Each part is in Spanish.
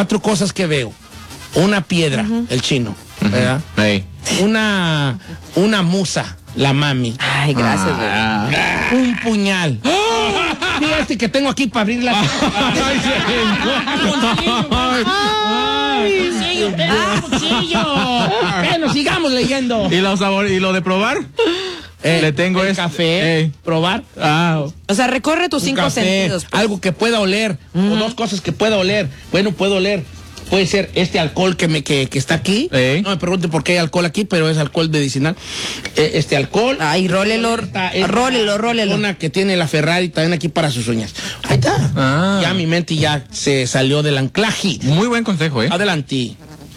4 cosas que veo. Una piedra, el chino, ¿verdad? Hey. Una musa, la mami. Ay, gracias, güey. Un puñal. Fíjate que tengo aquí para abrir la... cuchillo. Bueno, sigamos leyendo. ¿Y lo de probar? Le tengo el café, probar. O sea, recorre tus 5 sentidos. Pues. Algo que pueda oler, o 2 cosas que pueda oler. Bueno, puedo oler. Puede ser este alcohol que está aquí. No me pregunte por qué hay alcohol aquí, pero es alcohol medicinal. Este alcohol. Ay, rólelo. Rólelo. Una que tiene la Ferrari también aquí para sus uñas. Ahí está. Ya mi mente ya se salió del anclaje. Muy buen consejo, Adelante.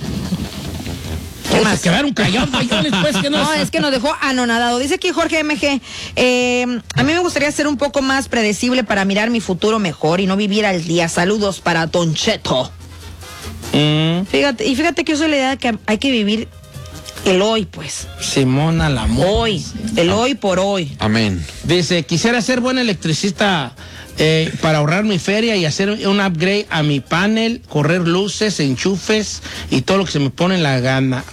Se quedaron callados, pues, que no, es que nos dejó anonadado. Dice aquí Jorge MG, a mí me gustaría ser un poco más predecible para mirar mi futuro mejor y no vivir al día. Saludos para Don Cheto. Fíjate que yo soy la idea de que hay que vivir el hoy, pues. Simona la hoy, el hoy por hoy. Amén. Dice, quisiera ser buen electricista para ahorrar mi feria y hacer un upgrade a mi panel, correr luces, enchufes y todo lo que se me pone en la gana.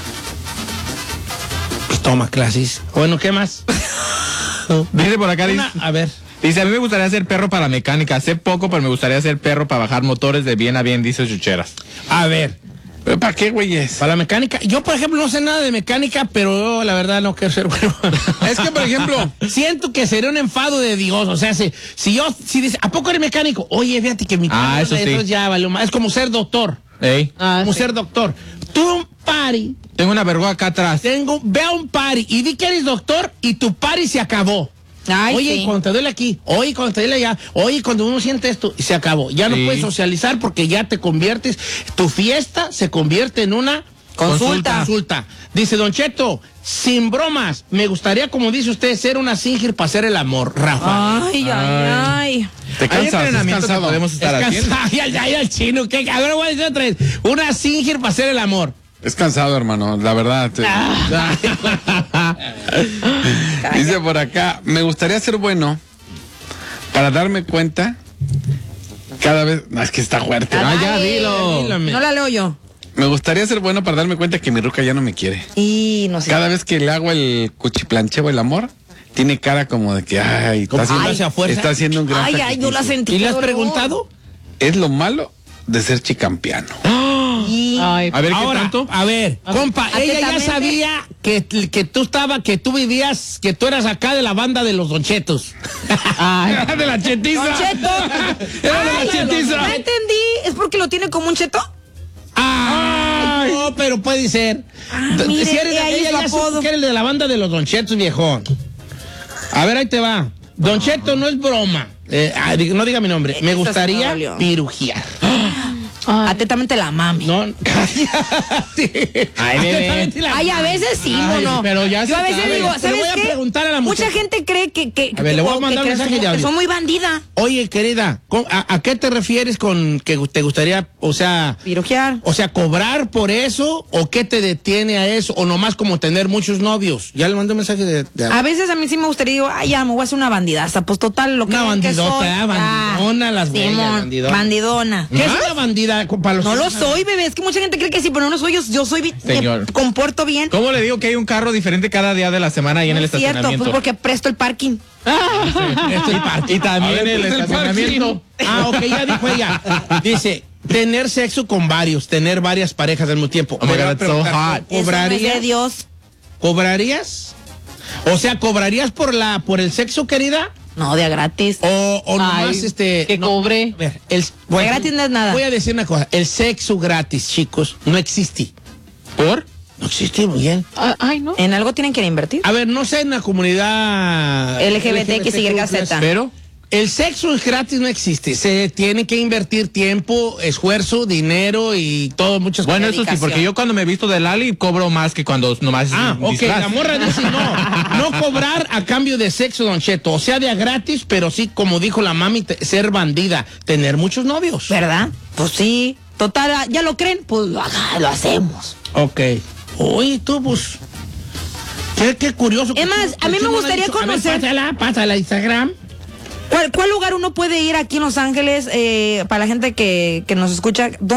Pues toma clases. Bueno, ¿qué más? Dice por acá, a ver. Dice, a mí me gustaría ser perro para mecánica. Sé poco, pero me gustaría ser perro para bajar motores de bien a bien, dice Chucheras. A ver. ¿Pero para qué, güeyes? Para la mecánica. Yo, por ejemplo, no sé nada de mecánica, pero yo, la verdad, no quiero ser bueno. Es que, por ejemplo, siento que sería un enfado de Dios. O sea, si dice, ¿a poco eres mecánico? Oye, fíjate que mi carro, eso ya valió más. Es como ser doctor. Como ser doctor. Tú un party. Tengo una vergüenza acá atrás. Ve a un party y di que eres doctor y tu party se acabó. Ay, oye, cuando te duele aquí, oye, cuando te duele allá, oye, cuando uno siente esto, y se acabó. Ya no puedes socializar porque ya te conviertes, tu fiesta se convierte en una consulta. Dice Don Cheto, sin bromas, me gustaría, como dice usted, ser una Singer para hacer el amor, Rafa. Ay. ¿Te cansas? ¿Cansado? Podemos estar haciendo. Ay, el chino, ¿qué? A ver, voy a decir otra vez. Una Singer para hacer el amor. Es cansado, hermano, la verdad. Dice por acá, me gustaría ser bueno para darme cuenta cada vez... No, es que está fuerte. Ya, dilo. No la leo yo. Me gustaría ser bueno para darme cuenta que mi ruca ya no me quiere. Y no sé. Cada vez que le hago el cuchiplancheo, el amor, tiene cara como de que, está haciendo un gran sacrificio. Yo la sentí. ¿Y le has preguntado? Es lo malo de ser chicampiano. A ver, ahora, ¿qué tanto? A ver, compa, ella ya sabía que tú vivías, que tú eras acá de la banda de los Don Chetos. Era de la chetiza. Don Cheto. Era de la chetiza. No entendí. ¿Es porque lo tiene como un cheto? No, pero puede ser. Mire, si eres, ella ya supo que eres de la banda de los Don Chetos, viejón. A ver, ahí te va. Don Cheto no es broma. No diga mi nombre. Me gustaría pirujear. Atentamente la mami. No, cállate. Ay, bebé. Ay, a veces sí, no. Pero ya yo a veces digo, ¿sabes voy a qué? Preguntar a la mucha gente cree a ver, le voy a mandar un mensaje de audio. Que son muy bandida. Oye, querida, ¿a qué te refieres con que te gustaría, o sea... pirujear? O sea, ¿cobrar por eso? ¿O qué te detiene a eso? ¿O nomás como tener muchos novios? Ya le mandé un mensaje de A veces a mí sí me gustaría, digo, ya, me voy a hacer una bandidaza. Pues total, lo que una bandidota, bandidona, las güeyas, bandidona. ¿Qué es una bandida? No lo soy, bebé. Es que mucha gente cree que sí, pero no lo soy. Yo soy, me comporto bien. ¿Cómo le digo que hay un carro diferente cada día de la semana ahí en el estacionamiento? Cierto, pues porque presto el parking. Y también el estacionamiento. Ok, ya dijo ella. Dice, tener sexo con varios, tener varias parejas al mismo tiempo. Oh my God, so hot. ¿Cobrarías? Dios. ¿Cobrarías? O sea, ¿cobrarías por el sexo, querida? No, de a gratis. O nomás que cobre. A ver, de gratis no es nada. Voy a decir una cosa, el sexo gratis, chicos, no existe. ¿Por? No existe, muy bien. ¿No? En algo tienen que invertir. A ver, no sé en la comunidad LGBTQYZ. Pero el sexo gratis no existe. Se tiene que invertir tiempo, esfuerzo, dinero y todo, muchas cosas. Bueno, eso sí, porque yo cuando me he visto de Lali cobro más que cuando nomás ok, disfraz. la morra dice no cobrar a cambio de sexo, Don Cheto. O sea, de a gratis, pero sí, como dijo la mami, ser bandida, tener muchos novios. ¿Verdad? Pues sí. Total, ¿ya lo creen? Pues lo hacemos. Ok. Oye, tú, pues... Qué curioso. Es más, a mí me gustaría conocer... A ver, pásala a Instagram. ¿Cuál lugar uno puede ir aquí en Los Ángeles para la gente que nos escucha?